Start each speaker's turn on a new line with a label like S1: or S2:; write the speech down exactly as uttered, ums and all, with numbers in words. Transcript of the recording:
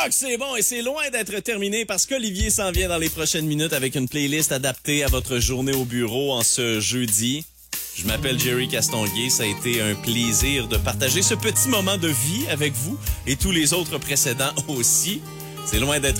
S1: que c'est bon et c'est loin d'être terminé parce qu'Olivier s'en vient dans les prochaines minutes avec une playlist adaptée à votre journée au bureau en ce jeudi. Je m'appelle Jerry Castonguay. Ça a été un plaisir de partager ce petit moment de vie avec vous et tous les autres précédents aussi. C'est loin d'être